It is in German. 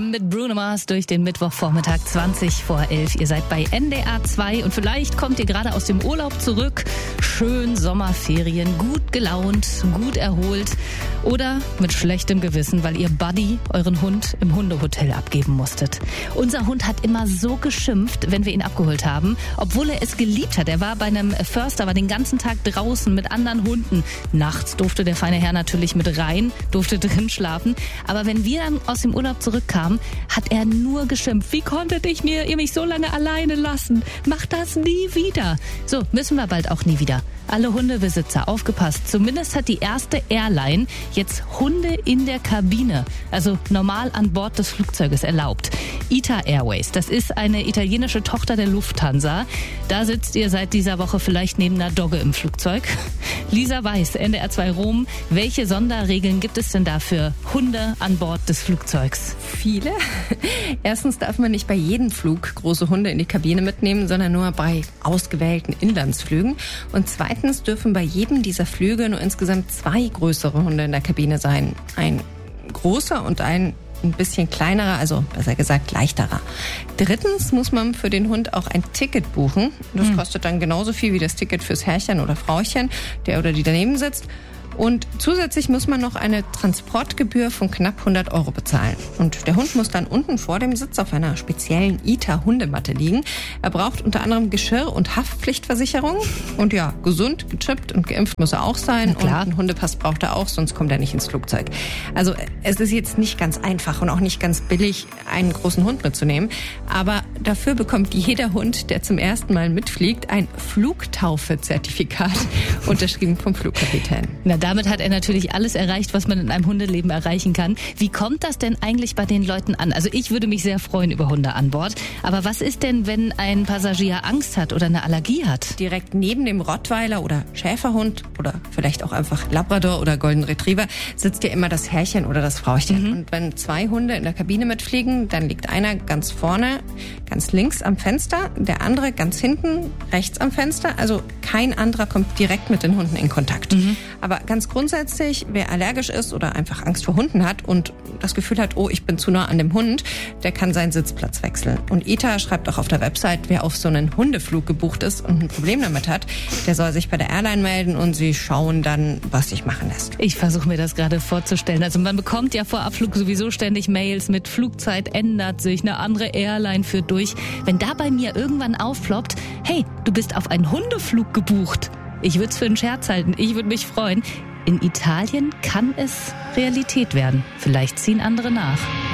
mit Bruno Mars durch den Mittwochvormittag 11:20. Ihr seid bei NDR 2 und vielleicht kommt ihr gerade aus dem Urlaub zurück. Schön Sommerferien, gut gelaunt, gut erholt oder mit schlechtem Gewissen, weil ihr Buddy, euren Hund, im Hundehotel abgeben musstet. Unser Hund hat immer so geschimpft, wenn wir ihn abgeholt haben, obwohl er es geliebt hat. Er war bei einem Förster, war den ganzen Tag draußen mit anderen Hunden. Nachts durfte der feine Herr natürlich mit rein, durfte drin schlafen. Aber wenn wir dann aus dem Urlaub zurückkamen, hat er nur geschimpft. Wie konntet ihr mich so lange alleine lassen? Macht das nie wieder. So, müssen wir bald auch nie wieder. Alle Hundebesitzer, aufgepasst. Zumindest hat die erste Airline jetzt Hunde in der Kabine, also normal an Bord des Flugzeuges erlaubt. ITA Airways, das ist eine italienische Tochter der Lufthansa. Da sitzt ihr seit dieser Woche vielleicht neben einer Dogge im Flugzeug. Lisa Weiß, NDR 2 Rom. Welche Sonderregeln gibt es denn da für Hunde an Bord des Flugzeugs? Viele. Erstens darf man nicht bei jedem Flug große Hunde in die Kabine mitnehmen, sondern nur bei ausgewählten Inlandsflügen. Und zweitens dürfen bei jedem dieser Flüge nur insgesamt 2 größere Hunde in der Kabine sein. Ein großer und ein bisschen kleinerer, also besser gesagt leichterer. Drittens muss man für den Hund auch ein Ticket buchen. Das kostet dann genauso viel wie das Ticket fürs Herrchen oder Frauchen, der oder die daneben sitzt. Und zusätzlich muss man noch eine Transportgebühr von knapp 100 € bezahlen. Und der Hund muss dann unten vor dem Sitz auf einer speziellen ITA-Hundematte liegen. Er braucht unter anderem Geschirr- und Haftpflichtversicherung. Und ja, gesund, gechippt und geimpft muss er auch sein. Und einen Hundepass braucht er auch, sonst kommt er nicht ins Flugzeug. Also es ist jetzt nicht ganz einfach und auch nicht ganz billig, einen großen Hund mitzunehmen. Aber dafür bekommt jeder Hund, der zum ersten Mal mitfliegt, ein Flugtaufe-Zertifikat, unterschrieben vom Flugkapitän. Damit hat er natürlich alles erreicht, was man in einem Hundeleben erreichen kann. Wie kommt das denn eigentlich bei den Leuten an? Also ich würde mich sehr freuen über Hunde an Bord. Aber was ist denn, wenn ein Passagier Angst hat oder eine Allergie hat? Direkt neben dem Rottweiler oder Schäferhund oder vielleicht auch einfach Labrador oder Golden Retriever sitzt ja immer das Herrchen oder das Frauchen. Und wenn 2 Hunde in der Kabine mitfliegen, dann liegt einer ganz vorne, ganz links am Fenster, der andere ganz hinten, rechts am Fenster. Also kein anderer kommt direkt mit den Hunden in Kontakt. Aber ganz grundsätzlich, wer allergisch ist oder einfach Angst vor Hunden hat und das Gefühl hat, oh, ich bin zu nah an dem Hund, der kann seinen Sitzplatz wechseln. Und ITA schreibt auch auf der Website, wer auf so einen Hundeflug gebucht ist und ein Problem damit hat, der soll sich bei der Airline melden und sie schauen dann, was sich machen lässt. Ich versuche mir das gerade vorzustellen. Also man bekommt ja vor Abflug sowieso ständig Mails mit Flugzeit ändert sich, eine andere Airline führt durch. Wenn da bei mir irgendwann aufploppt, hey, du bist auf einen Hundeflug gebucht. Ich würde es für einen Scherz halten. Ich würde mich freuen. In Italien kann es Realität werden. Vielleicht ziehen andere nach.